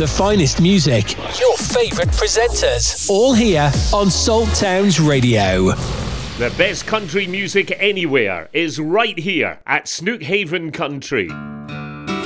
the finest music, your favourite presenters, all here on Salt Towns Radio. The best country music anywhere is right here at Snookhaven Country.